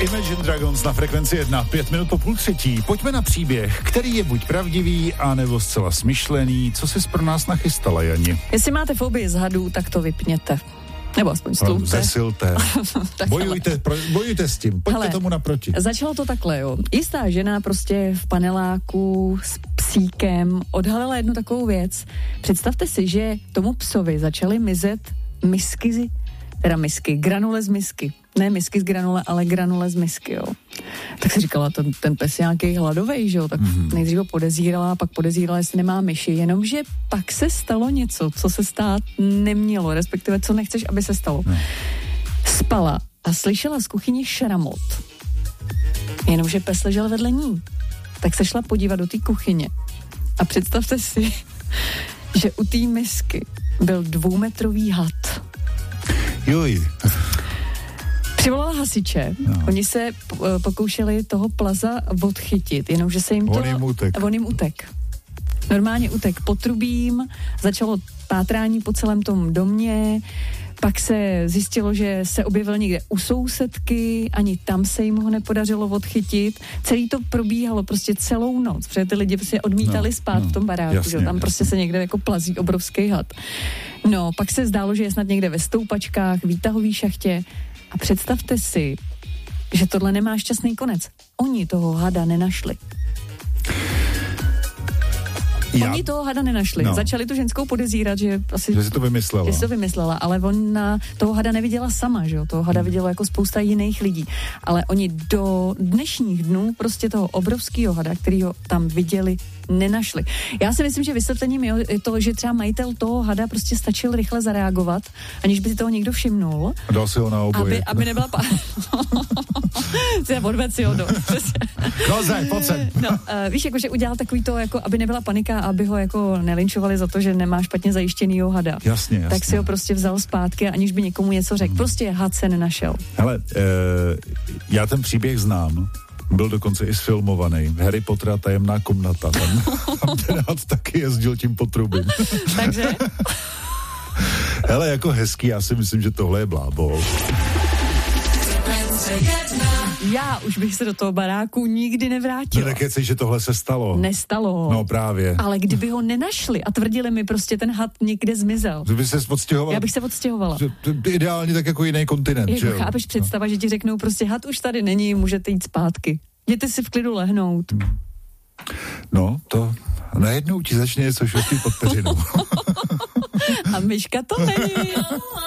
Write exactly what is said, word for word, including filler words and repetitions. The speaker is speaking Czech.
Imagine Dragons na frekvenci jedna, pět minut po půl třetí. Pojďme na příběh, který je buď pravdivý, anebo zcela smyšlený. Co jsi pro nás nachystala, Jani? Jestli máte fobii z hadů, tak to vypněte. Nebo aspoň stlumte. Zesilte. bojujte, pro, bojujte s tím. Pojďte hele, tomu naproti. Začalo to takhle, jo. Jistá žena prostě v paneláku s psíkem odhalila jednu takovou věc. Představte si, že tomu psovi začaly mizet misky, teda misky, granule z misky. Ne misky z granule, ale granule z misky, jo. Tak si říkala, ten, ten pes je nějaký hladovej, že jo, tak mm-hmm. nejdřív ho podezírala, pak podezírala, jestli nemá myši, jenomže pak se stalo něco, co se stát nemělo, respektive co nechceš, aby se stalo. Ne. Spala a slyšela z kuchyně šramot, jenomže pes ležel vedle ní. Tak se šla podívat do té kuchyně a představte si, že u té misky byl dvoumetrový had. Joj. Přivolala hasiče, no. Oni se pokoušeli toho plaza odchytit, jenomže se jim to... On jim utek. On jim utek. Normálně utek potrubím, začalo pátrání po celém tom domě, pak se zjistilo, že se objevil někde u sousedky, ani tam se jim ho nepodařilo odchytit. Celý to probíhalo prostě celou noc, protože ty lidi prostě odmítali no, spát no, v tom baráku, jasně, že? Tam jasně. Prostě se někde jako plazí obrovský had. No, pak se zdálo, že je snad někde ve stoupačkách, výtahový šachtě. A představte si, že tohle nemá šťastný konec. Oni toho hada nenašli. Já... Oni toho hada nenašli. No. Začali tu ženskou podezírat, že asi... Že si to vymyslela. Že si to vymyslela, ale ona toho hada neviděla sama, že jo? Toho hada vidělo jako spousta jiných lidí. Ale oni do dnešních dnů prostě toho obrovského hada, který ho tam viděli, nenašli. Já si myslím, že vysvětlením je to, že třeba majitel toho hada prostě stačil rychle zareagovat, aniž by si toho někdo všimnul. A dal si ho na oboje. Aby, aby nebyla... Pa... Odved si ho do... No, zaj, pojď sem. No, uh, víš, jakože udělal takový to, jako, aby nebyla panika, aby ho jako nelinčovali za to, že nemá špatně zajištěnýho hada. Jasně, jasně. Tak si ho prostě vzal zpátky, aniž by někomu něco řekl. Hmm. Prostě had se nenašel. Hele, uh, já ten příběh znám. Byl dokonce i sfilmovaný. Harry Potter a tajemná komnata. Tam, tam ten had taky jezdil tím potrubím. Takže? Hele, jako hezký, já si myslím, že tohle je blábol. Já už bych se do toho baráku nikdy nevrátila. Nekecej, že tohle se stalo. Nestalo. No právě. Ale kdyby ho nenašli a tvrdili mi prostě ten had někde zmizel. Kdyby se odstěhovala. Já bych se odstěhovala. Ideálně tak jako jiný kontinent, jako že jo? Chápeš představa, no. Že ti řeknou prostě had už tady není, můžete jít zpátky. Jděte si v klidu lehnout. No, to najednou ti začne něco šustý pod peřinou. A myška to není.